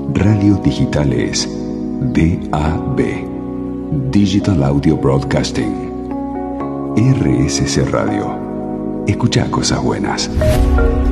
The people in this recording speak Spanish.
Radio Digital es DAB, Digital Audio Broadcasting. RSC Radio. Escucha cosas buenas.